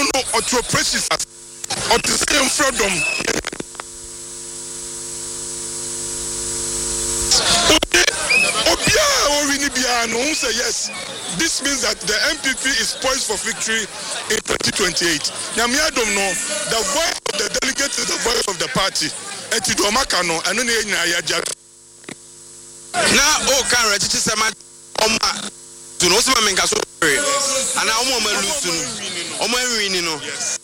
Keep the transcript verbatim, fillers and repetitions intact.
no otro precious or the same freedom. Obia or Winibiano say yes. This means that the M P P is poised for victory in twenty twenty-eight. Now, me, I don't know. The voice of the delegate is the voice of the party. And to do Makano, and then I now, oh, can register some to know some men, and I want to lose. Omo winning, no.